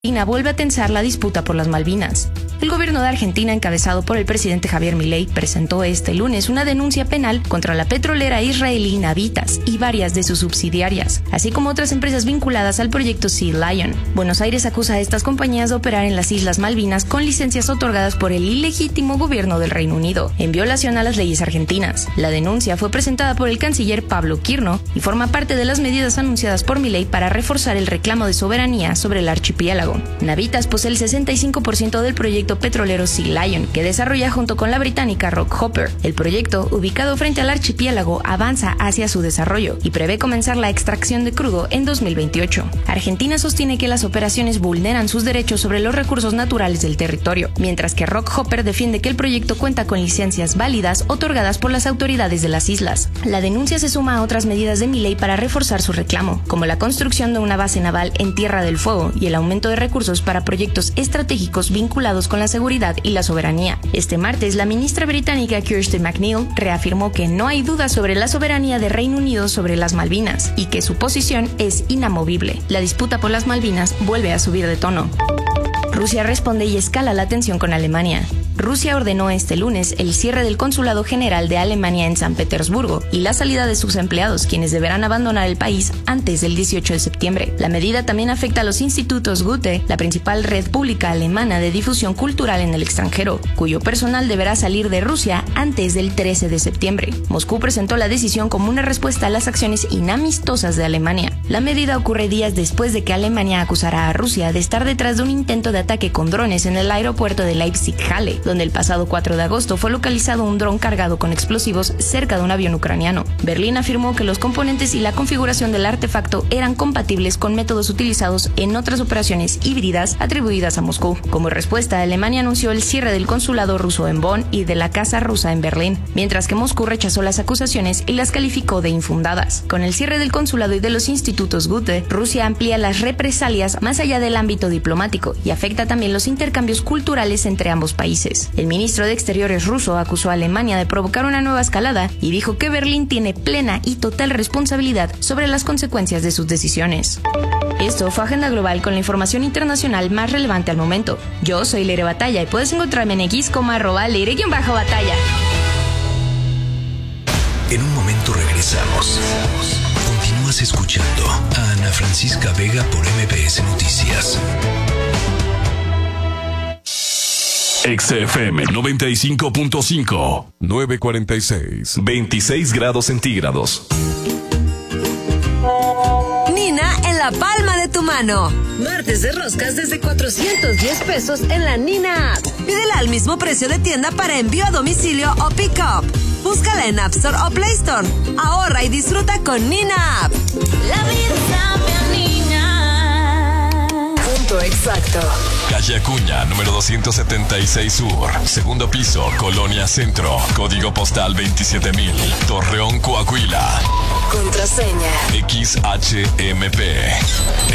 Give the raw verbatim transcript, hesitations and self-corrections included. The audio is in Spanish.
Argentina vuelve a tensar la disputa por las Malvinas. El gobierno de Argentina, encabezado por el presidente Javier Milei, presentó este lunes una denuncia penal contra la petrolera israelí Navitas y varias de sus subsidiarias, así como otras empresas vinculadas al proyecto Sea Lion. Buenos Aires acusa a estas compañías de operar en las Islas Malvinas con licencias otorgadas por el ilegítimo gobierno del Reino Unido, en violación a las leyes argentinas. La denuncia fue presentada por el canciller Pablo Quirno y forma parte de las medidas anunciadas por Milei para reforzar el reclamo de soberanía sobre el archipiélago. Navitas posee el sesenta y cinco por ciento del proyecto petrolero Sea Lion, que desarrolla junto con la británica Rockhopper. El proyecto, ubicado frente al archipiélago, avanza hacia su desarrollo y prevé comenzar la extracción de crudo en dos mil veintiocho. Argentina sostiene que las operaciones vulneran sus derechos sobre los recursos naturales del territorio, mientras que Rockhopper defiende que el proyecto cuenta con licencias válidas otorgadas por las autoridades de las islas. La denuncia se suma a otras medidas de Milei para reforzar su reclamo, como la construcción de una base naval en Tierra del Fuego y el aumento de recursos para proyectos estratégicos vinculados con la seguridad y la soberanía. Este martes, la ministra británica Kirsten McNeil reafirmó que no hay duda sobre la soberanía de Reino Unido sobre las Malvinas y que su posición es inamovible. La disputa por las Malvinas vuelve a subir de tono. Rusia responde y escala la tensión con Alemania. Rusia ordenó este lunes el cierre del Consulado General de Alemania en San Petersburgo y la salida de sus empleados, quienes deberán abandonar el país antes del dieciocho de septiembre. La medida también afecta a los institutos Goethe, la principal red pública alemana de difusión cultural en el extranjero, cuyo personal deberá salir de Rusia antes del trece de septiembre. Moscú presentó la decisión como una respuesta a las acciones inamistosas de Alemania. La medida ocurre días después de que Alemania acusara a Rusia de estar detrás de un intento de ataque con drones en el aeropuerto de Leipzig-Halle, donde el pasado cuatro de agosto fue localizado un dron cargado con explosivos cerca de un avión ucraniano. Berlín afirmó que los componentes y la configuración del artefacto eran compatibles con métodos utilizados en otras operaciones híbridas atribuidas a Moscú. Como respuesta, Alemania anunció el cierre del consulado ruso en Bonn y de la casa rusa en Berlín, mientras que Moscú rechazó las acusaciones y las calificó de infundadas. Con el cierre del consulado y de los institutos Goethe, Rusia amplía las represalias más allá del ámbito diplomático y afecta también los intercambios culturales entre ambos países. El ministro de Exteriores ruso acusó a Alemania de provocar una nueva escalada y dijo que Berlín tiene plena y total responsabilidad sobre las consecuencias de sus decisiones. Esto fue Agenda Global con la información internacional más relevante al momento. Yo soy Leire Batalla y puedes encontrarme en X como arroba Leire-Batalla. En un momento regresamos. Continúas escuchando a Ana Francisca Vega por M B S Noticias. X F M noventa y cinco punto cinco, nueve cuarenta y seis, veintiséis grados centígrados. Nina en la palma de tu mano. Martes de roscas desde cuatrocientos diez pesos en la Nina App. Pídela al mismo precio de tienda para envío a domicilio o pick-up. Búscala en App Store o Play Store. Ahorra y disfruta con Nina App. La vida me anina. Punto exacto. Calle Acuña, número doscientos setenta y seis Sur. Segundo piso, Colonia Centro. Código postal veintisiete mil. Torreón, Coahuila. Contraseña X H M P.